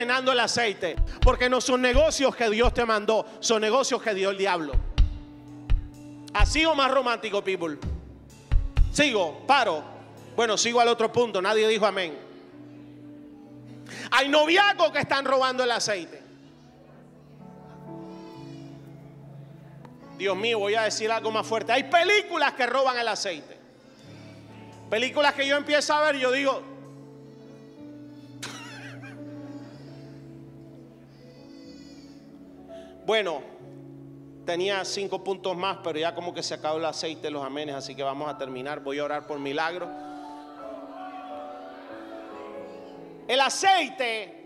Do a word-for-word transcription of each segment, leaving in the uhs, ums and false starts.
llenando el aceite, porque no son negocios que Dios te mandó, son negocios que dio el diablo. Así o más romántico, people. Sigo, paro. Bueno, sigo al otro punto, nadie dijo amén. Hay noviazgos que están robando el aceite. Dios mío, voy a decir algo más fuerte. Hay películas que roban el aceite. Películas que yo empiezo a ver y yo digo, bueno, tenía cinco puntos más, pero ya como que se acabó el aceite de los amenes, así que vamos a terminar. Voy a orar por milagro. El aceite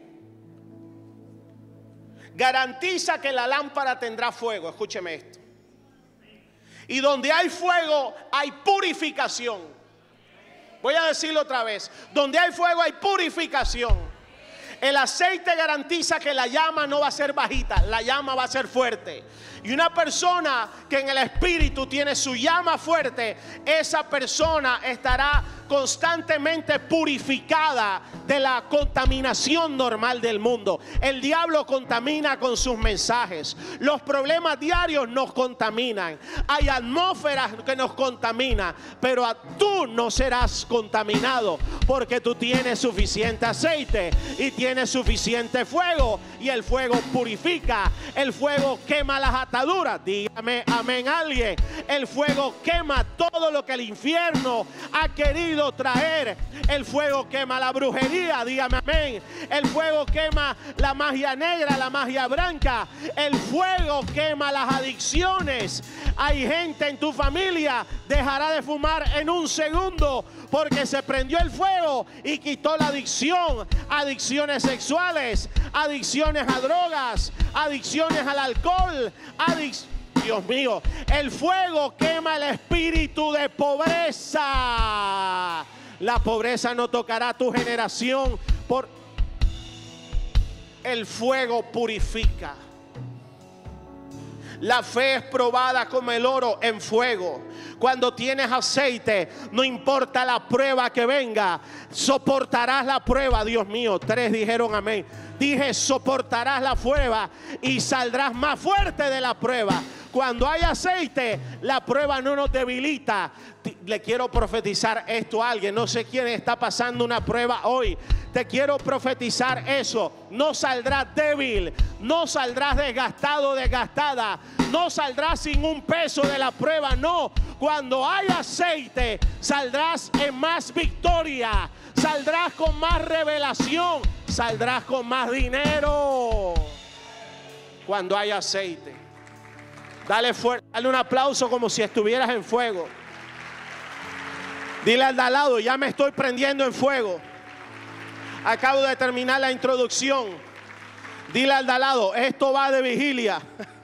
garantiza que la lámpara tendrá fuego. Escúcheme esto. Y donde hay fuego hay purificación. Voy a decirlo otra vez. Donde hay fuego hay purificación. El aceite garantiza que la llama no va a ser bajita, la llama va a ser fuerte. Y una persona que en el espíritu tiene su llama fuerte, esa persona estará constantemente purificada de la contaminación normal del mundo. El diablo contamina con sus mensajes. Los problemas diarios nos contaminan. Hay atmósferas que nos contaminan, pero tú no serás contaminado porque tú tienes suficiente aceite y tienes suficiente fuego. Y el fuego purifica, el fuego quema las ataduras. Dígame amén alguien. El fuego quema todo lo que el infierno ha querido traer. El fuego quema la brujería. Dígame amén. El fuego quema la magia negra, la magia blanca. El fuego quema las adicciones. Hay gente en tu familia dejará de fumar en un segundo porque se prendió el fuego y quitó la adicción. Adicciones sexuales, adicciones a drogas, adicciones al alcohol, adicciones. Dios mío, el fuego quema el espíritu de pobreza. La pobreza no tocará tu generación, por el fuego purifica. La fe es probada como el oro en fuego. Cuando tienes aceite, no importa la prueba que venga, soportarás la prueba. Dios mío, tres dijeron amén. Dije, soportarás la prueba y saldrás más fuerte de la prueba. Cuando hay aceite, la prueba no nos debilita. Le quiero profetizar esto a alguien. No sé quién está pasando una prueba hoy. Te quiero profetizar eso. No saldrás débil, no saldrás desgastado, desgastada, no saldrás sin un peso de la prueba. No, cuando hay aceite, saldrás en más victoria, saldrás con más revelación, saldrás con más dinero. Cuando hay aceite. Dale fuerte, dale un aplauso como si estuvieras en fuego. Dile al de al lado, ya me estoy prendiendo en fuego. Acabo de terminar la introducción. Dile al de al lado, esto va de vigilia.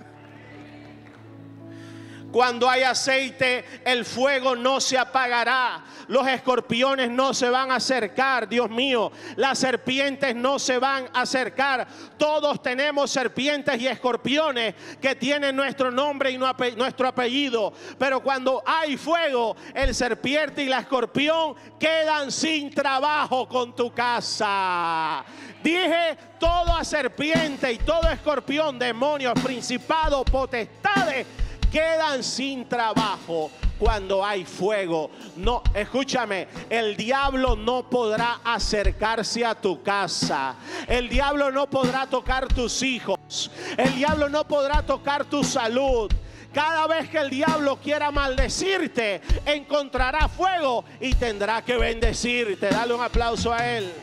Cuando hay aceite, el fuego no se apagará. Los escorpiones no se van a acercar, Dios mío. Las serpientes no se van a acercar. Todos tenemos serpientes y escorpiones que tienen nuestro nombre y nuestro apellido. Pero cuando hay fuego, el serpiente y la escorpión quedan sin trabajo con tu casa. Dije, toda serpiente y todo escorpión, demonios, principados, potestades, quedan sin trabajo cuando hay fuego. No, escúchame, el diablo no podrá acercarse a tu casa. El diablo no podrá tocar tus hijos. El diablo no podrá tocar tu salud. Cada vez que el diablo quiera maldecirte, encontrará fuego y tendrá que bendecirte. Dale un aplauso a él.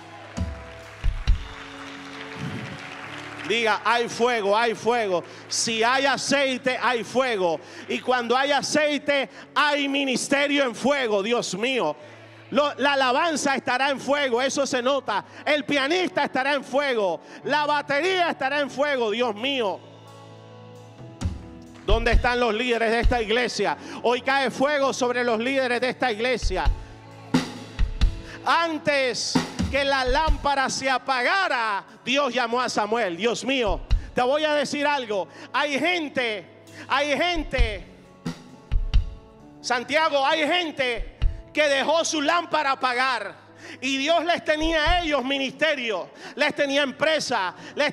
Diga, hay fuego, hay fuego. Si hay aceite, hay fuego. Y cuando hay aceite, hay ministerio en fuego. Dios mío. Lo, la alabanza estará en fuego, eso se nota. El pianista estará en fuego. La batería estará en fuego. Dios mío. ¿Dónde están los líderes de esta iglesia? Hoy cae fuego sobre los líderes de esta iglesia. Antes que la lámpara se apagara, Dios llamó a Samuel. Dios mío, te voy a decir algo. Hay gente, hay gente, Santiago, hay gente que dejó su lámpara apagar. Y Dios les tenía a ellos ministerio, les tenía empresa, les